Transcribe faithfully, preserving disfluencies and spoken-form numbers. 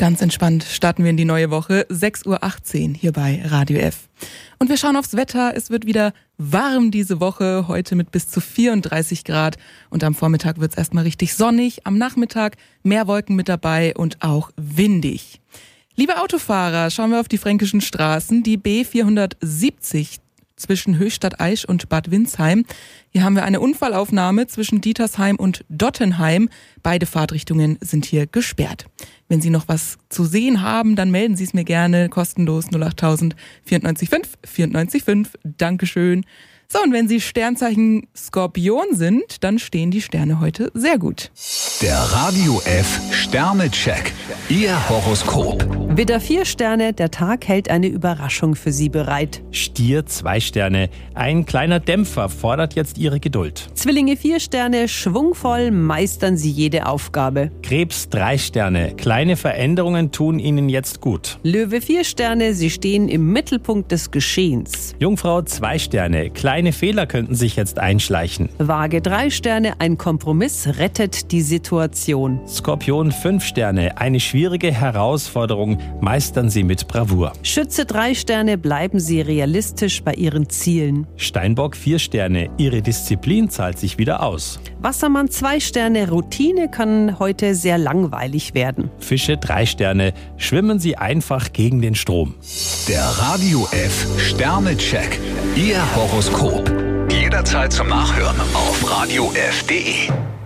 Ganz entspannt starten wir in die neue Woche, sechs Uhr achtzehn hier bei Radio F. Und wir schauen aufs Wetter. Es wird wieder warm diese Woche, heute mit bis zu vierunddreißig Grad. Und am Vormittag wird es erstmal richtig sonnig, am Nachmittag mehr Wolken mit dabei und auch windig. Liebe Autofahrer, schauen wir auf die fränkischen Straßen. Die B vierhundertsiebzig zwischen Höchstadt-Aisch und Bad Windsheim. Hier haben wir eine Unfallaufnahme zwischen Dietersheim und Dottenheim. Beide Fahrtrichtungen sind hier gesperrt. Wenn Sie noch was zu sehen haben, dann melden Sie es mir gerne kostenlos null acht tausend vierundneunzig fünf vierundneunzig fünf. Dankeschön. So, und wenn Sie Sternzeichen Skorpion sind, dann stehen die Sterne heute sehr gut. Der Radio F Sternecheck. Ihr Horoskop. Widder vier Sterne, der Tag hält eine Überraschung für Sie bereit. Stier zwei Sterne, ein kleiner Dämpfer fordert jetzt Ihre Geduld. Zwillinge vier Sterne, schwungvoll meistern Sie jede Aufgabe. Krebs drei Sterne, kleine Veränderungen tun Ihnen jetzt gut. Löwe vier Sterne, Sie stehen im Mittelpunkt des Geschehens. Jungfrau zwei Sterne, kleine Fehler könnten sich jetzt einschleichen. Waage drei Sterne, ein Kompromiss rettet die Situation. Skorpion fünf Sterne, eine schwierige Herausforderung meistern Sie mit Bravour. Schütze drei Sterne, bleiben Sie realistisch bei Ihren Zielen. Steinbock vier Sterne, Ihre Disziplin zahlt sich wieder aus. Wassermann zwei Sterne, Routine kann heute sehr langweilig werden. Fische drei Sterne, schwimmen Sie einfach gegen den Strom. Der Radio F Sternecheck. Ihr Horoskop. Jederzeit zum Nachhören auf radio f punkt de.